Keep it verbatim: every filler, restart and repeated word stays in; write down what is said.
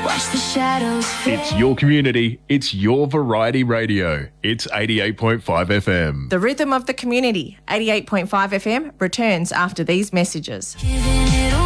Watch the shadows fade. It's your community. It's your variety radio. It's eighty-eight point five F M. The rhythm of the community, eighty-eight point five F M, returns after these messages. Giving